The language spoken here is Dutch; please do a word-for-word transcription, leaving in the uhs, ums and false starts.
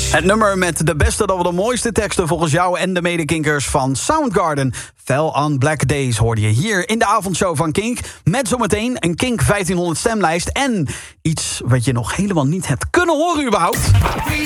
Het nummer met de beste, dat wel de mooiste teksten volgens jou en de medekinkers van Soundgarden. Fell on Black Days hoorde je hier in de avondshow van Kink. Met zometeen een Kink vijftienhonderd stemlijst en iets wat je nog helemaal niet hebt kunnen horen überhaupt.